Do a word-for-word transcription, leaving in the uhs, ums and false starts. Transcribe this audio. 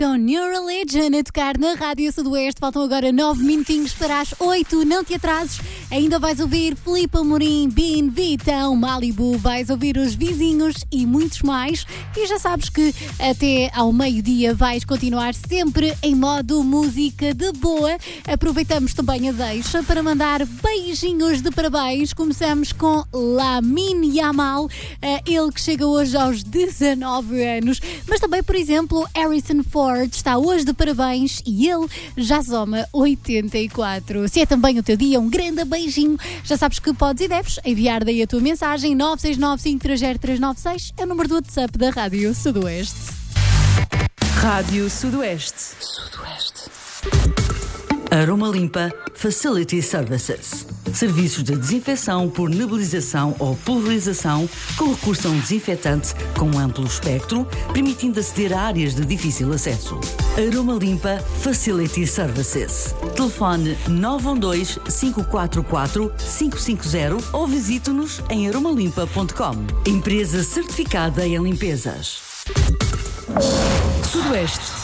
Com New Religion a tocar na Rádio Sudoeste. Faltam agora nove minutinhos para as oito. Não te atrases. Ainda vais ouvir Filipe Amorim, Bin, Vitão, Malibu. Vais ouvir os vizinhos e muitos mais. E já sabes que até ao meio-dia vais continuar sempre em modo música de boa. Aproveitamos também a deixa para mandar beijinhos de parabéns. Começamos com Lamine Yamal, ele que chega hoje aos dezanove anos. Mas também, por exemplo, Harrison Ford está hoje de parabéns e ele já soma oitenta e quatro. Se é também o teu dia, um grande beijinho. Já sabes que podes e deves enviar daí a tua mensagem. Nove seis nove cinco três zero três nove seis é o número do WhatsApp da Rádio Sudoeste. Rádio Sudoeste. Sudoeste. Aroma Limpa Facility Services. Serviços de desinfecção por nebulização ou pulverização com recurso a um desinfetante com amplo espectro, permitindo aceder a áreas de difícil acesso. Aroma Limpa Facility Services. Telefone nove um dois, cinco quatro quatro, cinco cinco zero ou visite-nos em aromalimpa ponto com. Empresa certificada em limpezas. Sudoeste.